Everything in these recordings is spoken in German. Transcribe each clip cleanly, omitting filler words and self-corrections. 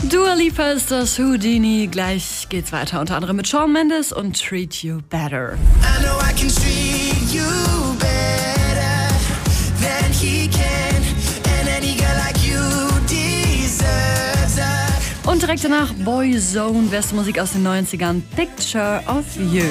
Dua Lipa ist das Houdini. Gleich geht's weiter, unter anderem mit Shawn Mendes und Treat You Better. I know I can treat you better than he can, and any girl like you deserves her. Und direkt danach Boyzone, beste Musik aus den 90ern, Picture of You.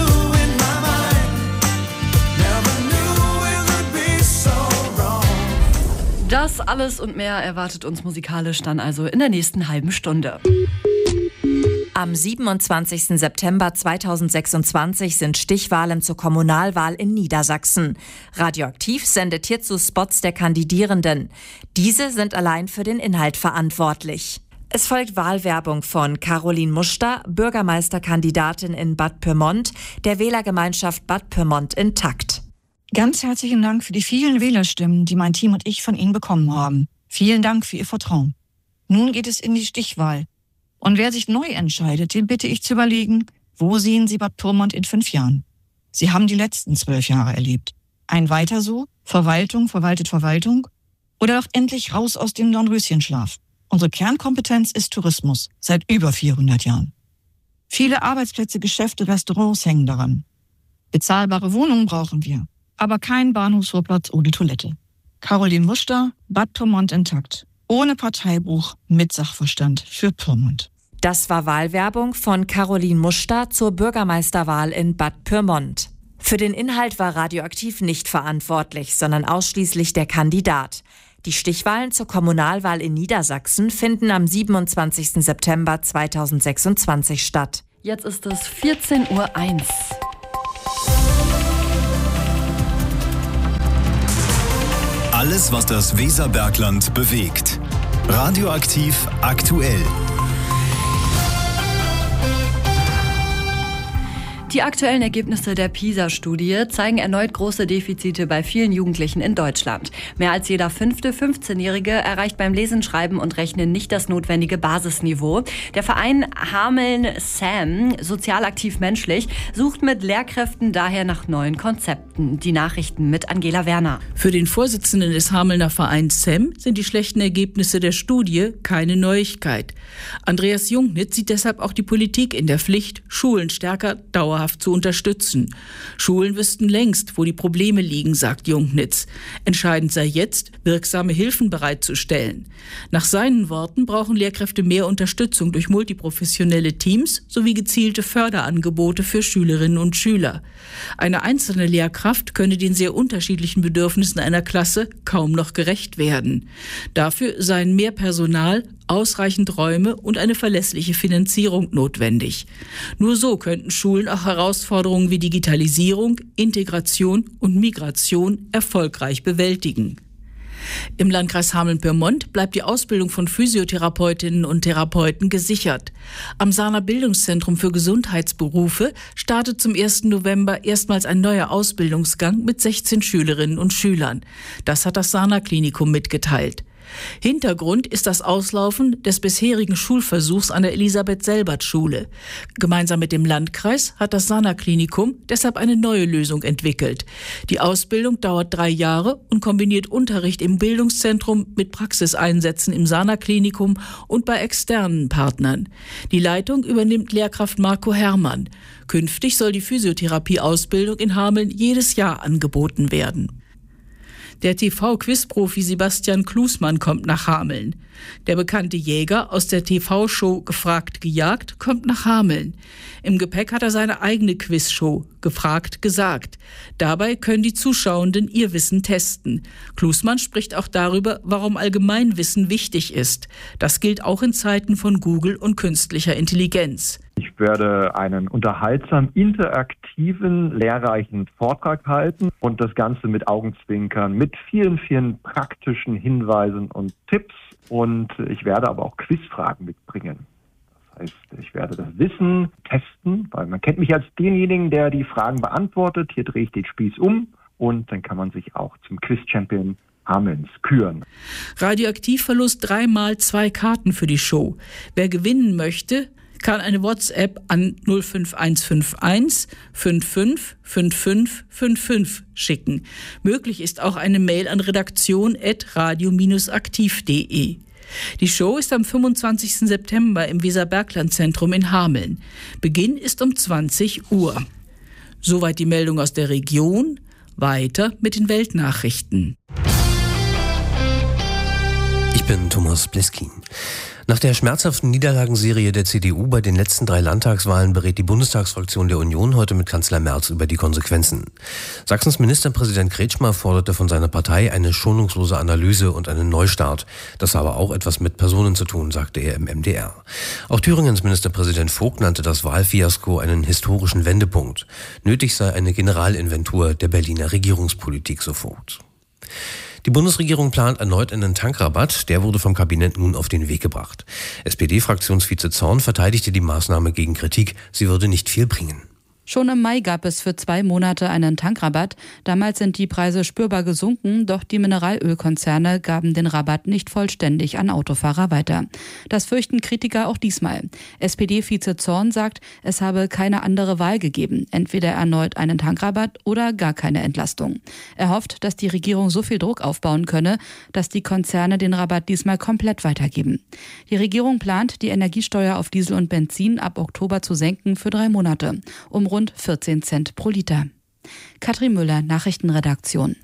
Das alles und mehr erwartet uns musikalisch dann also in der nächsten halben Stunde. Am 27. September 2026 sind Stichwahlen zur Kommunalwahl in Niedersachsen. Radioaktiv sendet hierzu Spots der Kandidierenden. Diese sind allein für den Inhalt verantwortlich. Es folgt Wahlwerbung von Caroline Muster, Bürgermeisterkandidatin in Bad Pyrmont, der Wählergemeinschaft Bad Pyrmont intakt. Ganz herzlichen Dank für die vielen Wählerstimmen, die mein Team und ich von Ihnen bekommen haben. Vielen Dank für Ihr Vertrauen. Nun geht es in die Stichwahl. Und wer sich neu entscheidet, den bitte ich zu überlegen, wo sehen Sie Bad Pyrmont in 5 Jahren? Sie haben die letzten 12 Jahre erlebt. Ein Weiter so? Verwaltung verwaltet Verwaltung? Oder doch endlich raus aus dem Dornröschenschlaf? Unsere Kernkompetenz ist Tourismus, seit über 400 Jahren. Viele Arbeitsplätze, Geschäfte, Restaurants hängen daran. Bezahlbare Wohnungen brauchen wir. Aber kein Bahnhofsvorplatz ohne Toilette. Caroline Muster, Bad Pyrmont intakt. Ohne Parteibuch, mit Sachverstand für Pyrmont. Das war Wahlwerbung von Caroline Muster zur Bürgermeisterwahl in Bad Pyrmont. Für den Inhalt war Radioaktiv nicht verantwortlich, sondern ausschließlich der Kandidat. Die Stichwahlen zur Kommunalwahl in Niedersachsen finden am 27. September 2026 statt. Jetzt ist es 14:01 Uhr. Alles, was das Weserbergland bewegt. Radioaktiv aktuell. Die aktuellen Ergebnisse der PISA-Studie zeigen erneut große Defizite bei vielen Jugendlichen in Deutschland. Mehr als jeder 5. 15-Jährige erreicht beim Lesen, Schreiben und Rechnen nicht das notwendige Basisniveau. Der Verein Hameln-Sam, sozial aktiv menschlich, sucht mit Lehrkräften daher nach neuen Konzepten. Die Nachrichten mit Angela Werner. Für den Vorsitzenden des Hamelner Vereins Sam sind die schlechten Ergebnisse der Studie keine Neuigkeit. Andreas Jungnitz sieht deshalb auch die Politik in der Pflicht, Schulen stärker dauerhaft zu unterstützen. Schulen wüssten längst, wo die Probleme liegen, sagt Jungnitz. Entscheidend sei jetzt, wirksame Hilfen bereitzustellen. Nach seinen Worten brauchen Lehrkräfte mehr Unterstützung durch multiprofessionelle Teams sowie gezielte Förderangebote für Schülerinnen und Schüler. Eine einzelne Lehrkraft könne den sehr unterschiedlichen Bedürfnissen einer Klasse kaum noch gerecht werden. Dafür seien mehr Personal, ausreichend Räume und eine verlässliche Finanzierung notwendig. Nur so könnten Schulen auch Herausforderungen wie Digitalisierung, Integration und Migration erfolgreich bewältigen. Im Landkreis Hameln-Pyrmont bleibt die Ausbildung von Physiotherapeutinnen und Therapeuten gesichert. Am Sahner Bildungszentrum für Gesundheitsberufe startet zum 1. November erstmals ein neuer Ausbildungsgang mit 16 Schülerinnen und Schülern. Das hat das Sahner Klinikum mitgeteilt. Hintergrund ist das Auslaufen des bisherigen Schulversuchs an der Elisabeth-Selbert-Schule. Gemeinsam mit dem Landkreis hat das Sahner Klinikum deshalb eine neue Lösung entwickelt. Die Ausbildung dauert 3 Jahre und kombiniert Unterricht im Bildungszentrum mit Praxiseinsätzen im Sahner Klinikum und bei externen Partnern. Die Leitung übernimmt Lehrkraft Marco Herrmann. Künftig soll die Physiotherapie-Ausbildung in Hameln jedes Jahr angeboten werden. Der TV-Quiz-Profi Sebastian Klusmann kommt nach Hameln. Der bekannte Jäger aus der TV-Show Gefragt gejagt kommt nach Hameln. Im Gepäck hat er seine eigene Quizshow Gefragt gesagt. Dabei können die Zuschauenden ihr Wissen testen. Klusmann spricht auch darüber, warum Allgemeinwissen wichtig ist. Das gilt auch in Zeiten von Google und künstlicher Intelligenz. Ich werde einen unterhaltsam, interaktiven, lehrreichen Vortrag halten und das Ganze mit Augenzwinkern, mit vielen, vielen praktischen Hinweisen und Tipps. Und ich werde aber auch Quizfragen mitbringen. Das heißt, ich werde das Wissen testen, weil man kennt mich als denjenigen, der die Fragen beantwortet. Hier drehe ich den Spieß um und dann kann man sich auch zum Quiz-Champion Hamelns küren. Radioaktiv verlost 3x 2 Karten für die Show. Wer gewinnen möchte, kann eine WhatsApp an 05151 55 55 55 schicken. Möglich ist auch eine Mail an redaktion@radio-aktiv.de. Die Show ist am 25. September im Weser-Bergland-Zentrum in Hameln. Beginn ist um 20 Uhr. Soweit die Meldung aus der Region. Weiter mit den Weltnachrichten. Ich bin Thomas Bleskin. Nach der schmerzhaften Niederlagenserie der CDU bei den letzten 3 Landtagswahlen berät die Bundestagsfraktion der Union heute mit Kanzler Merz über die Konsequenzen. Sachsens Ministerpräsident Kretschmer forderte von seiner Partei eine schonungslose Analyse und einen Neustart. Das habe auch etwas mit Personen zu tun, sagte er im MDR. Auch Thüringens Ministerpräsident Vogt nannte das Wahlfiasko einen historischen Wendepunkt. Nötig sei eine Generalinventur der Berliner Regierungspolitik, so Vogt. Die Bundesregierung plant erneut einen Tankrabatt. Der wurde vom Kabinett nun auf den Weg gebracht. SPD-Fraktionsvize Zorn verteidigte die Maßnahme gegen Kritik. Sie würde nicht viel bringen. Schon im Mai gab es für 2 Monate einen Tankrabatt. Damals sind die Preise spürbar gesunken, doch die Mineralölkonzerne gaben den Rabatt nicht vollständig an Autofahrer weiter. Das fürchten Kritiker auch diesmal. SPD-Vize Zorn sagt, es habe keine andere Wahl gegeben. Entweder erneut einen Tankrabatt oder gar keine Entlastung. Er hofft, dass die Regierung so viel Druck aufbauen könne, dass die Konzerne den Rabatt diesmal komplett weitergeben. Die Regierung plant, die Energiesteuer auf Diesel und Benzin ab Oktober zu senken für 3 Monate, um rund 14 Cent pro Liter. Katrin Müller, Nachrichtenredaktion.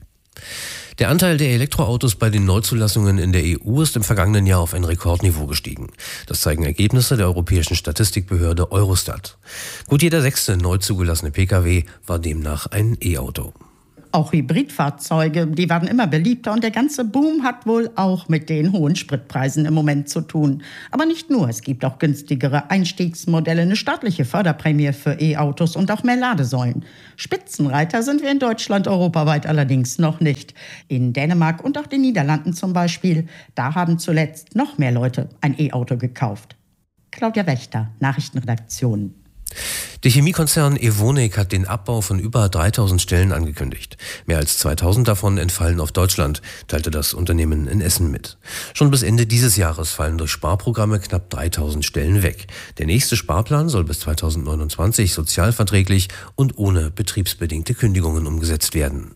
Der Anteil der Elektroautos bei den Neuzulassungen in der EU ist im vergangenen Jahr auf ein Rekordniveau gestiegen. Das zeigen Ergebnisse der europäischen Statistikbehörde Eurostat. Gut jeder 6. neu zugelassene Pkw war demnach ein E-Auto. Auch Hybridfahrzeuge, die werden immer beliebter und der ganze Boom hat wohl auch mit den hohen Spritpreisen im Moment zu tun. Aber nicht nur, es gibt auch günstigere Einstiegsmodelle, eine staatliche Förderprämie für E-Autos und auch mehr Ladesäulen. Spitzenreiter sind wir in Deutschland, europaweit allerdings noch nicht. In Dänemark und auch den Niederlanden zum Beispiel, da haben zuletzt noch mehr Leute ein E-Auto gekauft. Claudia Wächter, Nachrichtenredaktion. Der Chemiekonzern Evonik hat den Abbau von über 3000 Stellen angekündigt. Mehr als 2000 davon entfallen auf Deutschland, teilte das Unternehmen in Essen mit. Schon bis Ende dieses Jahres fallen durch Sparprogramme knapp 3000 Stellen weg. Der nächste Sparplan soll bis 2029 sozialverträglich und ohne betriebsbedingte Kündigungen umgesetzt werden.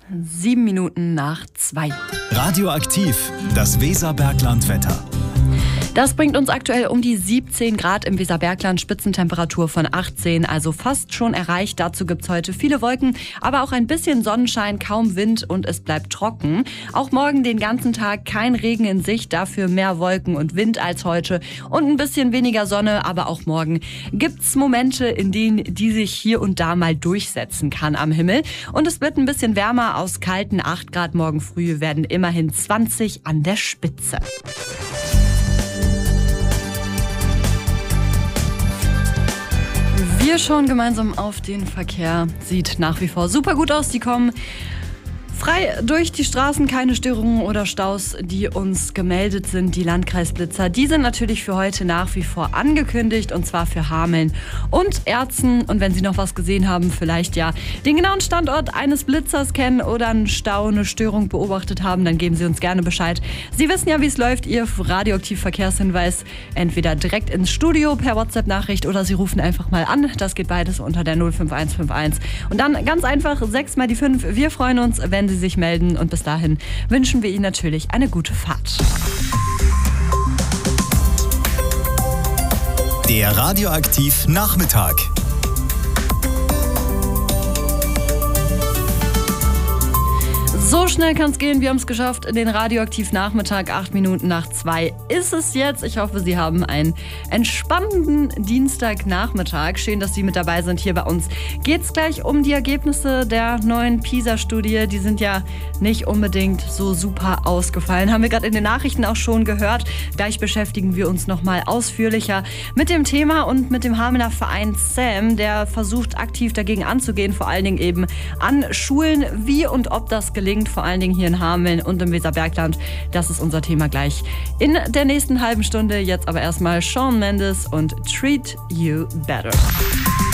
7 Minuten nach 2. Radioaktiv, das Weser-Bergland-Wetter. Das bringt uns aktuell um die 17 Grad im Weserbergland, Spitzentemperatur von 18, also fast schon erreicht. Dazu gibt's heute viele Wolken, aber auch ein bisschen Sonnenschein, kaum Wind und es bleibt trocken. Auch morgen den ganzen Tag kein Regen in Sicht, dafür mehr Wolken und Wind als heute und ein bisschen weniger Sonne, aber auch morgen gibt's Momente, in denen die sich hier und da mal durchsetzen kann am Himmel. Und es wird ein bisschen wärmer, aus kalten 8 Grad morgen früh werden immerhin 20 an der Spitze. Wir schauen gemeinsam auf den Verkehr. Sieht nach wie vor super gut aus. Die kommen frei durch die Straßen, keine Störungen oder Staus, die uns gemeldet sind. Die Landkreisblitzer, die sind natürlich für heute nach wie vor angekündigt, und zwar für Hameln und Erzen. Und wenn Sie noch was gesehen haben, vielleicht ja den genauen Standort eines Blitzers kennen oder einen Stau, eine Störung beobachtet haben, dann geben Sie uns gerne Bescheid. Sie wissen ja, wie es läuft. Ihr Radioaktiv-Verkehrshinweis entweder direkt ins Studio per WhatsApp-Nachricht oder Sie rufen einfach mal an. Das geht beides unter der 05151. Und dann ganz einfach 6 mal die 5. Wir freuen uns, wenn Sie sich melden, und bis dahin wünschen wir Ihnen natürlich eine gute Fahrt. Der Radioaktiv Nachmittag. So schnell kann es gehen, wir haben es geschafft. Den Radioaktiv-Nachmittag, 8 Minuten nach 2 ist es jetzt. Ich hoffe, Sie haben einen entspannenden Dienstagnachmittag. Schön, dass Sie mit dabei sind. Hier bei uns geht es gleich um die Ergebnisse der neuen PISA-Studie. Die sind ja nicht unbedingt so super ausgefallen. Haben wir gerade in den Nachrichten auch schon gehört. Gleich beschäftigen wir uns nochmal ausführlicher mit dem Thema und mit dem Hamelner Verein SAM, der versucht aktiv dagegen anzugehen, vor allen Dingen eben an Schulen. Wie und ob das gelingt, vor allen Dingen hier in Hameln und im Weserbergland. Das ist unser Thema gleich in der nächsten halben Stunde. Jetzt aber erstmal Shawn Mendes und Treat You Better.